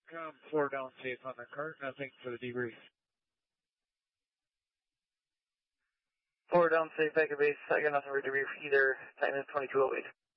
4 down safe on the cart. Nothing for the debrief. 4 down safe, back at base. I got nothing for debrief either. Time is 22:08.